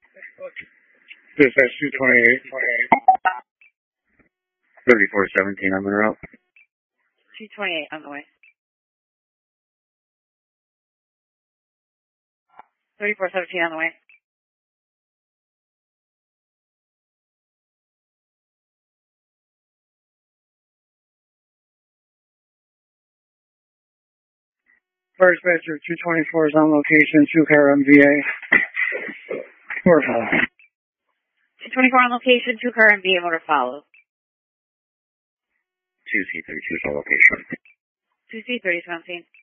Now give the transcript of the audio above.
Dispatch 228. 3417 on the route. 228 on the way. 3417 on the way. First dispatcher 224 is on location, 2-car MVA. Motor follow. 224 on location, 2-car MVA motor follow. 2C32 is on location. 2C3017.